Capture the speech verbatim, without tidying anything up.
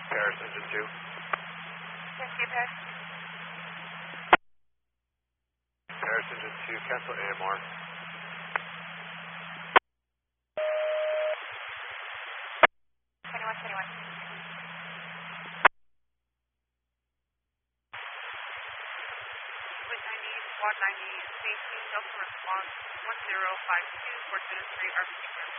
Paris engine two. Yes, you Paris. Paris engine two, cancel A M R. twenty-one, twenty-one. Sweet ninety, squad ninety, station, Delta response one zero five two four two three R B C.